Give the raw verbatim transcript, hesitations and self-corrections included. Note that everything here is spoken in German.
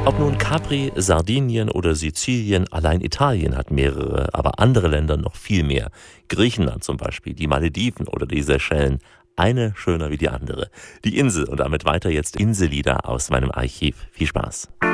Ob nun Capri, Sardinien oder Sizilien, allein Italien hat mehrere, aber andere Länder noch viel mehr. Griechenland zum Beispiel, die Malediven oder die Seychellen. Eine schöner wie die andere. Die Insel und damit weiter jetzt Insellieder aus meinem Archiv. Viel Spaß.